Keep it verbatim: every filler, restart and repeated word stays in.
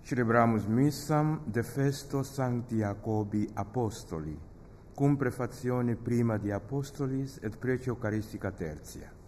Celebramus missam de festo Sancti Jacobi Apostoli, cum prefazione prima di Apostolis et prece Eucharistica tertia.